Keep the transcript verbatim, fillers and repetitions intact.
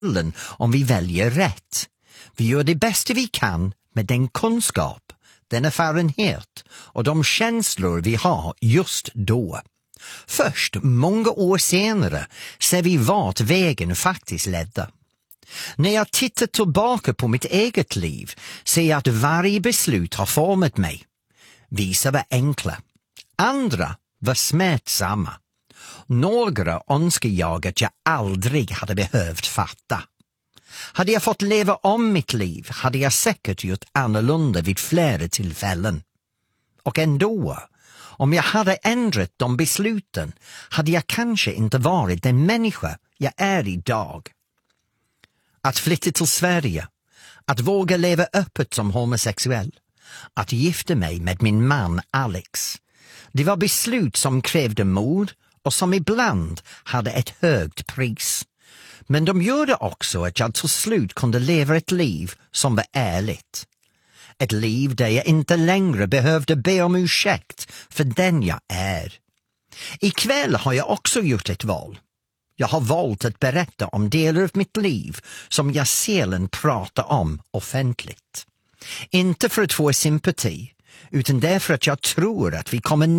om vi väljer rätt. Vi gör det bästa vi kan med den kunskap, den erfarenhet och de känslor vi har just då. Först många år senare ser vi vart vägen faktiskt ledde. När jag tittar tillbaka på mitt eget liv ser jag att varje beslut har format mig. Vissa var enkla, andra var smärtsamma. Några önskar jag att jag aldrig hade behövt fatta. Hade jag fått leva om mitt liv hade jag säkert gjort annorlunda vid flera tillfällen. Och ändå, om jag hade ändrat de besluten hade jag kanske inte varit den människa jag är idag. Att flytta till Sverige, att våga leva öppet som homosexuell, att gifta mig med min man Alex. Det var beslut som krävde mod och som ibland hade ett högt pris. Men de gjorde också att jag till slut kunde leva ett liv som var ärligt. Ett liv där jag inte längre behövde be om ursäkt för den jag är. Ikväll har jag också gjort ett val. Jag har valt att berätta om delar av mitt liv som jag sällan pratar om offentligt. Inte för att få sympati, utan därför att jag tror att vi kommer